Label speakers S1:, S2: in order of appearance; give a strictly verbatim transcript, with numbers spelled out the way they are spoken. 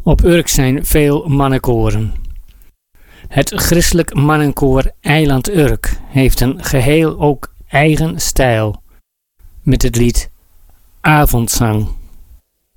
S1: Op Urk zijn veel mannenkoren. Het christelijk mannenkoor Eiland Urk heeft een geheel ook eigen stijl met het lied Avondzang.